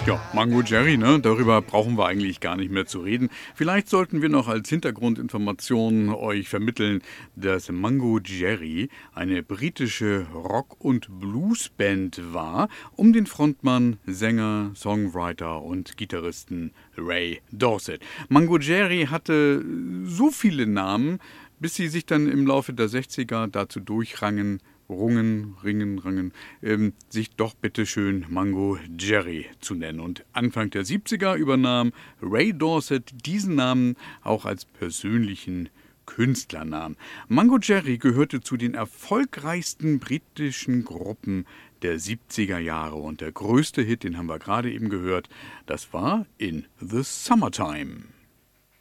Ja, Mango Jerry, ne? Darüber brauchen wir eigentlich gar nicht mehr zu reden. Vielleicht sollten wir noch als Hintergrundinformation euch vermitteln, dass Mango Jerry eine britische Rock- und Bluesband war, um den Frontmann, Sänger, Songwriter und Gitarristen Ray Dorset. Mango Jerry hatte so viele Namen, bis sie sich dann im Laufe der 60er dazu rangen, sich doch bitteschön Mango Jerry zu nennen. Und Anfang der 70er übernahm Ray Dorset diesen Namen auch als persönlichen Künstlernamen. Mango Jerry gehörte zu den erfolgreichsten britischen Gruppen der 70er Jahre. Und der größte Hit, den haben wir gerade eben gehört, das war In the Summertime.